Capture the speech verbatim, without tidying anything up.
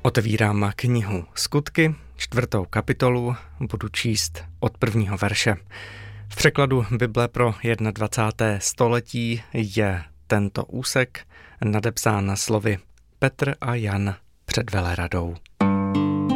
Otevírám knihu Skutky, čtvrtou kapitolu, budu číst od prvního verše. V překladu Bible pro dvacáté první století je tento úsek nadepsán slovy Petr a Jan před veleradou.